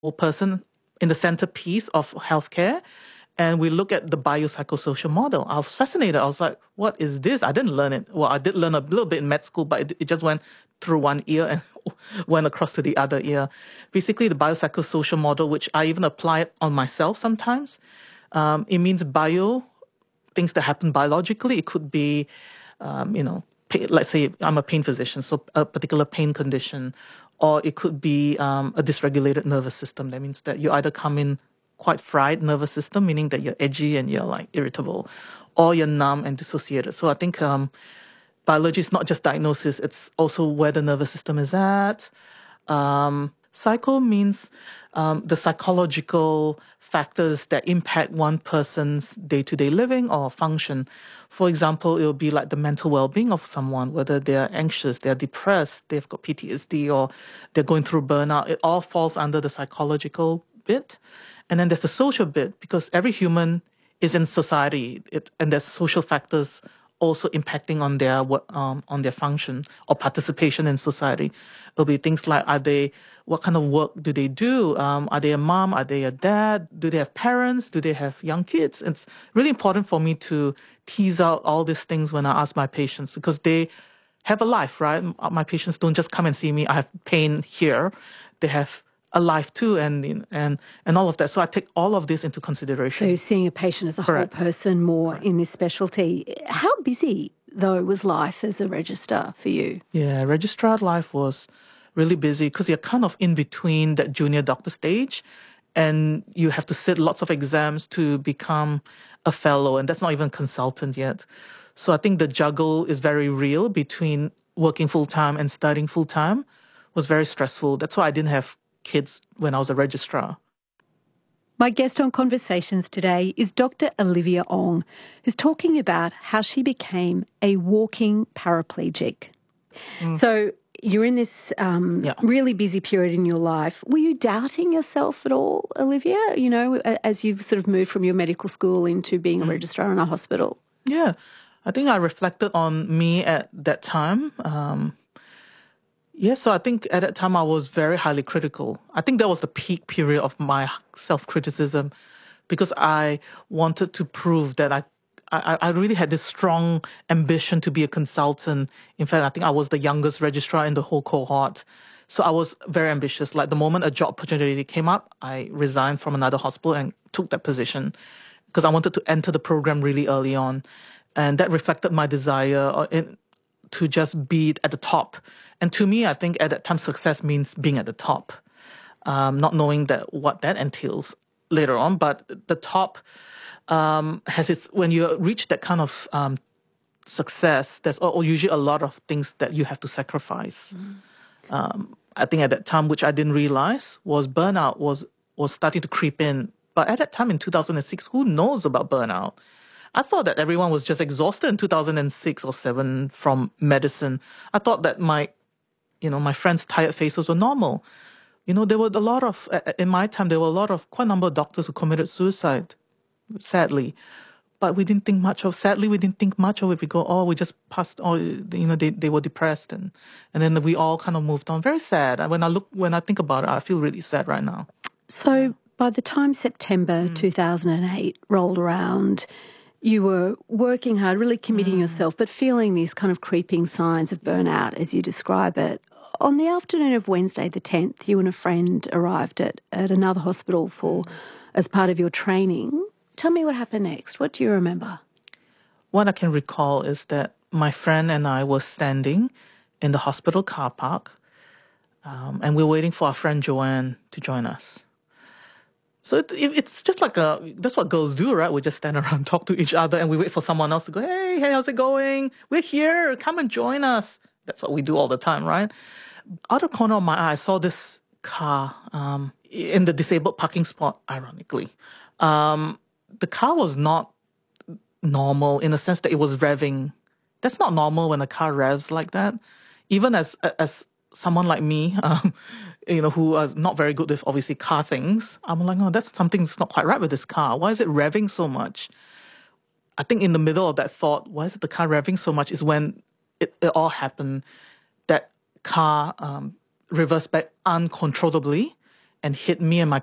whole person in the centerpiece of healthcare. And we look at the biopsychosocial model. I was fascinated. I was like, what is this? I didn't learn it. Well, I did learn a little bit in med school, but it just went through one ear and went across to the other ear. Basically, the biopsychosocial model, which I even apply on myself sometimes, it means things that happen biologically. It could be, let's say I'm a pain physician, so a particular pain condition, or it could be a dysregulated nervous system. That means that you either come in quite fried nervous system, meaning that you're edgy and you're like irritable, or you're numb and dissociated. So I think biology is not just diagnosis, it's also where the nervous system is at. Psycho means the psychological factors that impact one person's day-to-day living or function. For example, it will be like the mental well-being of someone, whether they're anxious, they're depressed, they've got PTSD, or they're going through burnout. It all falls under the psychological bit. And then there's the social bit, because every human is in society, and there's social factors also impacting on their function or participation in society. It'll be things like, what kind of work do they do? Are they a mom? Are they a dad? Do they have parents? Do they have young kids? It's really important for me to tease out all these things when I ask my patients, because they have a life, right? My patients don't just come and see me, I have pain here. They have a life too, and all of that. So I take all of this into consideration. So you're seeing a patient as a Correct. whole person more in this specialty. How busy, though, was life as a registrar for you? Yeah, registrar life was really busy because you're kind of in between that junior doctor stage, and you have to sit lots of exams to become a fellow, and that's not even consultant yet. So I think the juggle is very real between working full-time and studying full-time. Was very stressful. That's why I didn't have kids when I was a registrar. My guest on Conversations today is Dr. Olivia Ong, who's talking about how she became a walking paraplegic. So you're in this really busy period in your life. Were you doubting yourself at all, Olivia, as you've sort of moved from your medical school into being a registrar in a hospital? Yeah, I think I reflected on me at that time. So I think at that time I was very highly critical. I think that was the peak period of my self-criticism, because I wanted to prove that I really had this strong ambition to be a consultant. In fact, I think I was the youngest registrar in the whole cohort. So I was very ambitious. Like the moment a job opportunity came up, I resigned from another hospital and took that position because I wanted to enter the program really early on. And that reflected my desire to just be at the top. And to me, I think at that time, success means being at the top, not knowing what that entails later on. But the top when you reach that kind of success, there's usually a lot of things that you have to sacrifice. I think at that time, which I didn't realize, was burnout was starting to creep in. But at that time in 2006, who knows about burnout? I thought that everyone was just exhausted in 2006 or 2007 from medicine. I thought that my friends' tired faces were normal. There were in my time, there were quite a number of doctors who committed suicide, sadly. But we didn't think much of it. We go, we just passed, they were depressed. And then we all kind of moved on. Very sad. When I think about it, I feel really sad right now. So by the time September 2008 rolled around, you were working hard, really committing yourself, but feeling these kind of creeping signs of burnout, as you describe it. On the afternoon of Wednesday the 10th, you and a friend arrived at another hospital as part of your training. Tell me what happened next. What do you remember? What I can recall is that my friend and I were standing in the hospital car park, and we were waiting for our friend Joanne to join us. So it's just like that's what girls do, right? We just stand around, talk to each other, and we wait for someone else to go, hey, how's it going? We're here. Come and join us. That's what we do all the time, right? Out of the corner of my eye, I saw this car in the disabled parking spot, ironically. The car was not normal in the sense that it was revving. That's not normal when a car revs like that. Even as someone like me, who is not very good with obviously car things, I'm like, that's something that's not quite right with this car. Why is it revving so much? I think in the middle of that thought, why is the car revving so much, is when it all happened. That car reversed back uncontrollably and hit me and my